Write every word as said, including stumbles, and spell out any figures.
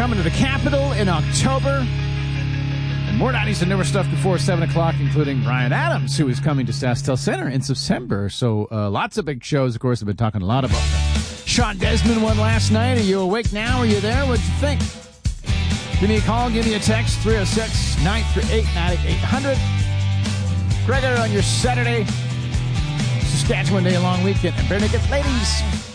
coming to the Capitol in October. And more nineties and newer stuff before seven o'clock, including Bryan Adams, who is coming to SaskTel Center in September. So uh, lots of big shows. Of course, I've been talking a lot about that. Sean Desmond won last night. Are you awake now? Are you there? What'd you think? Give me a call. Give me a text. three oh six, nine three eight, nine eight hundred. Gregor on your Saturday. Saskatchewan Day long weekend. And bare naked ladies.